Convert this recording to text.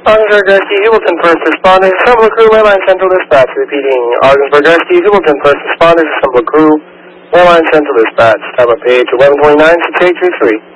Ogdensburg Rescue, Hewlton, first responders, Assembly Crew, Airline Central Dispatch. Repeating, Ogdensburg Rescue, Hewlton, first responders, Assembly Crew, Airline Central Dispatch. Time of page 1129, 6833.